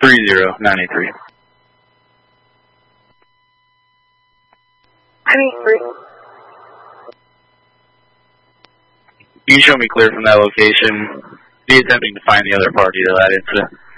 30983. 983. You can show me clear from that location. Be attempting to find the other party to that incident.